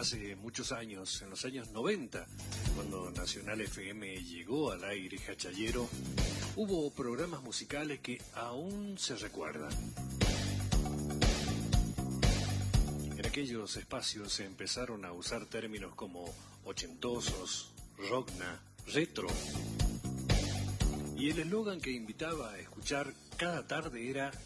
Hace muchos años, en los años 90, cuando Nacional FM llegó al aire hachallero, hubo programas musicales que aún se recuerdan. En aquellos espacios se empezaron a usar términos como ochentosos, rockna, retro. Y el eslogan que invitaba a escuchar cada tarde era